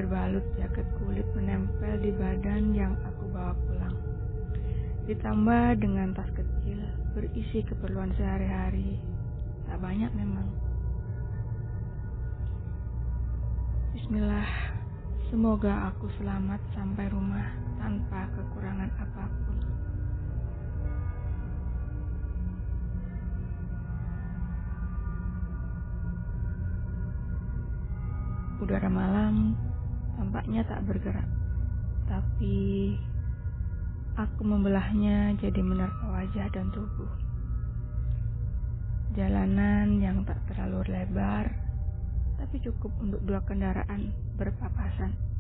berbalut jaket kulit menempel di badan yang aku bawa pulang. Ditambah dengan tas kecil berisi keperluan sehari-hari. Tak banyak memang. Bismillah, semoga aku selamat sampai rumah tanpa kekurangan apapun. Udara malam tampaknya tak bergerak, tapi aku membelahnya jadi menerpa wajah dan tubuh. Jalanan yang tak terlalu lebar, tapi cukup untuk dua kendaraan berpapasan.